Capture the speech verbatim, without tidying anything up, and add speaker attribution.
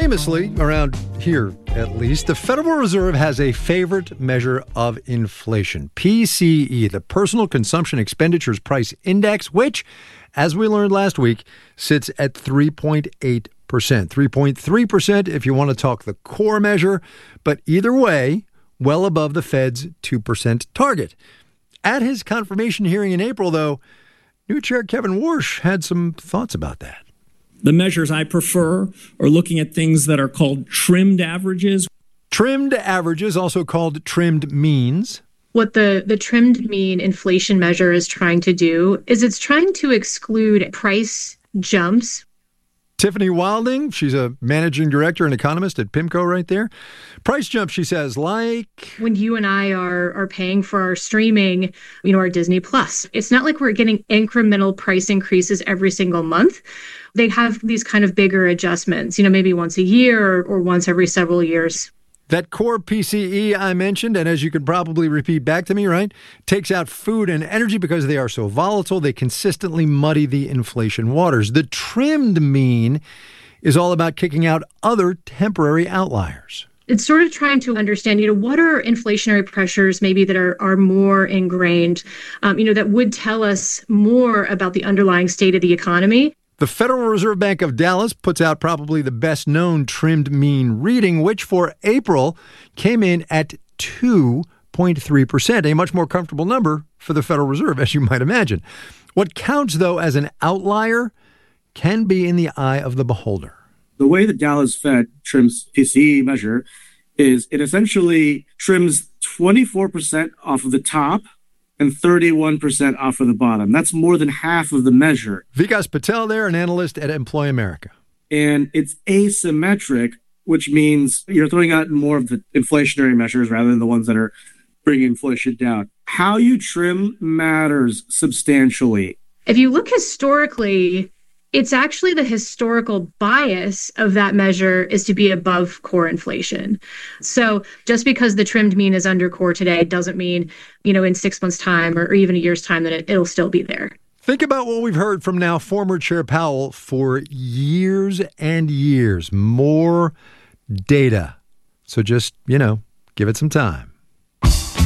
Speaker 1: Famously, around here at least, the Federal Reserve has a favorite measure of inflation, P C E, the Personal Consumption Expenditures Price Index, which, as we learned last week, sits at three point eight percent. three point three percent if you want to talk the core measure, but either way, well above the Fed's two percent target. At his confirmation hearing in April, though, new Chair Kevin Warsh had some thoughts about that.
Speaker 2: The measures I prefer are looking at things that are called trimmed averages.
Speaker 1: Trimmed averages, also called trimmed means.
Speaker 3: What the, the trimmed mean inflation measure is trying to do is it's trying to exclude price jumps.
Speaker 1: Tiffany Wilding, she's a managing director and economist at PIMCO right there. Price jump, she says, like...
Speaker 3: When you and I are are paying for our streaming, you know, our Disney Plus, it's not like we're getting incremental price increases every single month. They have these kind of bigger adjustments, you know, maybe once a year or, or once every several years.
Speaker 1: That core P C E I mentioned, and as you could probably repeat back to me, right, takes out food and energy because they are so volatile. They consistently muddy the inflation waters. The trimmed mean is all about kicking out other temporary outliers.
Speaker 3: It's sort of trying to understand, you know, what are inflationary pressures maybe that are, are more ingrained, um, you know, that would tell us more about the underlying state of the economy.
Speaker 1: The Federal Reserve Bank of Dallas puts out probably the best-known trimmed mean reading, which for April came in at two point three percent, a much more comfortable number for the Federal Reserve, as you might imagine. What counts, though, as an outlier can be in the eye of the beholder.
Speaker 4: The way the Dallas Fed trims P C E measure is it essentially trims twenty-four percent off of the top and thirty-one percent off of the bottom. That's more than half of the measure.
Speaker 1: Vikas Patel there, an analyst at Employ America.
Speaker 4: And it's asymmetric, which means you're throwing out more of the inflationary measures rather than the ones that are bringing inflation down. How you trim matters substantially.
Speaker 3: If you look historically, it's actually the historical bias of that measure is to be above core inflation. So just because the trimmed mean is under core today doesn't mean, you know, in six months' time or, or even a year's time that it, it'll still be there.
Speaker 1: Think about what we've heard from now former Chair Powell for years and years. More data. So just, you know, give it some time.